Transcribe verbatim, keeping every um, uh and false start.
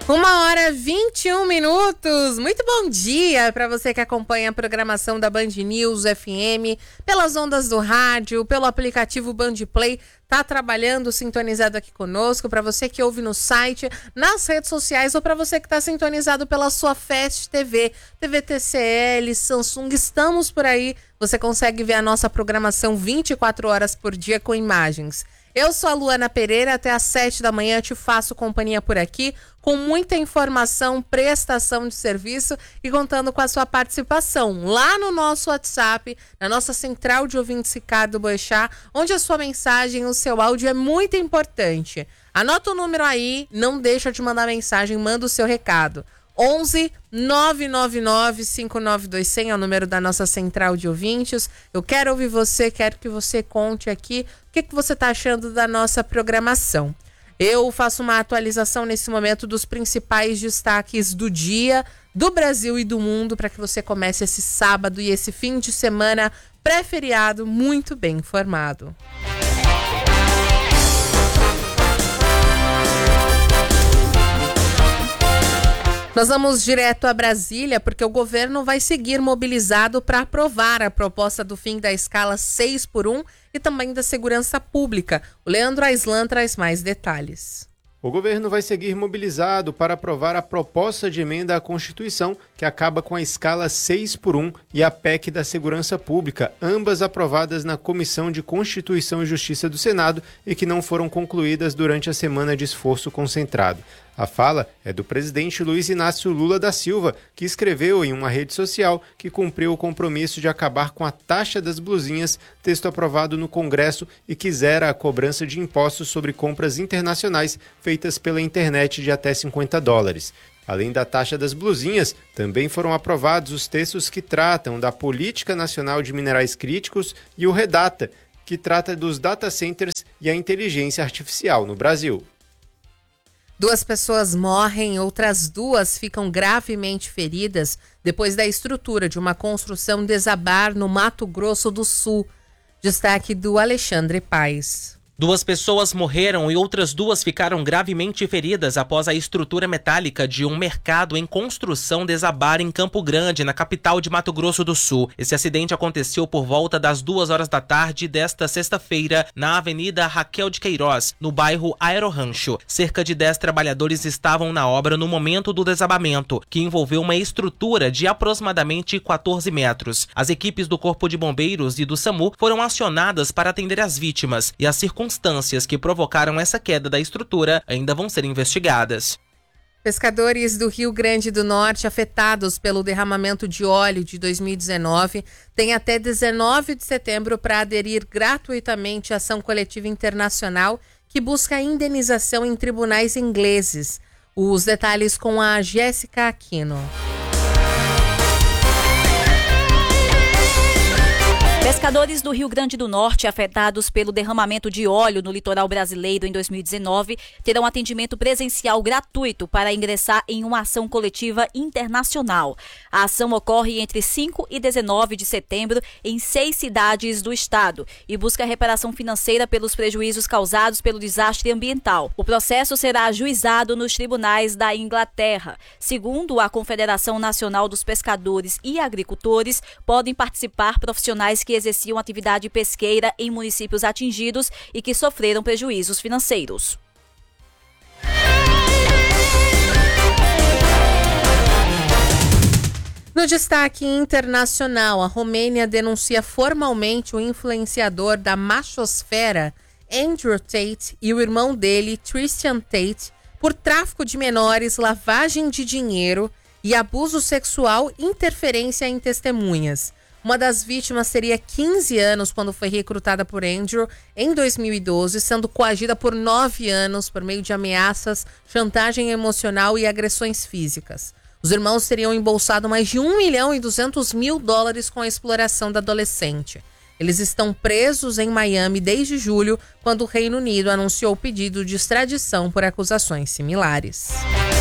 Uma hora e vinte e um minutos. Muito bom dia para você que acompanha a programação da Band News F M, pelas ondas do rádio, pelo aplicativo Band Play. Tá trabalhando, sintonizado aqui conosco, para você que ouve no site, nas redes sociais ou para você que tá sintonizado pela sua Fast T V, T V T C L, Samsung, estamos por aí. Você consegue ver a nossa programação vinte e quatro horas por dia com imagens. Eu sou a Luana Pereira, até às sete da manhã te faço companhia por aqui, com muita informação, prestação de serviço e contando com a sua participação lá no nosso WhatsApp, na nossa central de ouvintes Ricardo Boechat, onde a sua mensagem, o seu áudio é muito importante. Anota o número aí, não deixa de mandar mensagem, manda o seu recado. onze nove nove nove cinco nove dois zero zero é o número da nossa central de ouvintes. Eu quero ouvir você, quero que você conte aqui o que, que você está achando da nossa programação. Eu faço uma atualização nesse momento dos principais destaques do dia, do Brasil e do mundo, para que você comece esse sábado e esse fim de semana pré-feriado muito bem informado. Nós vamos direto a Brasília porque o governo vai seguir mobilizado para aprovar a proposta do fim da escala seis por um e também da segurança pública. O Leandro Aislan traz mais detalhes. O governo vai seguir mobilizado para aprovar a proposta de emenda à Constituição que acaba com a escala seis por um e a P E C da Segurança Pública, ambas aprovadas na Comissão de Constituição e Justiça do Senado e que não foram concluídas durante a semana de esforço concentrado. A fala é do presidente Luiz Inácio Lula da Silva, que escreveu em uma rede social que cumpriu o compromisso de acabar com a taxa das blusinhas, texto aprovado no Congresso, e que zera a cobrança de impostos sobre compras internacionais feitas pela internet de até cinquenta dólares. Além da taxa das blusinhas, também foram aprovados os textos que tratam da Política Nacional de Minerais Críticos e o REDATA, que trata dos data centers e a inteligência artificial no Brasil. Duas pessoas morrem, outras duas ficam gravemente feridas depois da estrutura de uma construção desabar no Mato Grosso do Sul. Destaque do Alexandre Paes. Duas pessoas morreram e outras duas ficaram gravemente feridas após a estrutura metálica de um mercado em construção desabar em Campo Grande, na capital de Mato Grosso do Sul. Esse acidente aconteceu por volta das duas horas da tarde desta sexta-feira, na Avenida Raquel de Queiroz, no bairro Aerorancho. Cerca de dez trabalhadores estavam na obra no momento do desabamento, que envolveu uma estrutura de aproximadamente quatorze metros. As equipes do Corpo de Bombeiros e do SAMU foram acionadas para atender as vítimas e as circunstâncias circunstâncias que provocaram essa queda da estrutura ainda vão ser investigadas. Pescadores do Rio Grande do Norte afetados pelo derramamento de óleo de dois mil e dezenove têm até dezenove de setembro para aderir gratuitamente à ação coletiva internacional que busca a indenização em tribunais ingleses. Os detalhes com a Jéssica Aquino. Pescadores do Rio Grande do Norte afetados pelo derramamento de óleo no litoral brasileiro em dois mil e dezenove terão atendimento presencial gratuito para ingressar em uma ação coletiva internacional. A ação ocorre entre cinco e dezenove de setembro em seis cidades do estado e busca reparação financeira pelos prejuízos causados pelo desastre ambiental. O processo será ajuizado nos tribunais da Inglaterra. Segundo a Confederação Nacional dos Pescadores e Agricultores, podem participar profissionais que exerciam atividade pesqueira em municípios atingidos e que sofreram prejuízos financeiros. No destaque internacional, a Romênia denuncia formalmente o influenciador da machosfera Andrew Tate e o irmão dele, Tristan Tate, por tráfico de menores, lavagem de dinheiro e abuso sexual e interferência em testemunhas. Uma das vítimas teria quinze anos quando foi recrutada por Andrew em dois mil e doze, sendo coagida por nove anos por meio de ameaças, chantagem emocional e agressões físicas. Os irmãos teriam embolsado mais de um milhão e duzentos mil dólares com a exploração da adolescente. Eles estão presos em Miami desde julho, quando o Reino Unido anunciou o pedido de extradição por acusações similares.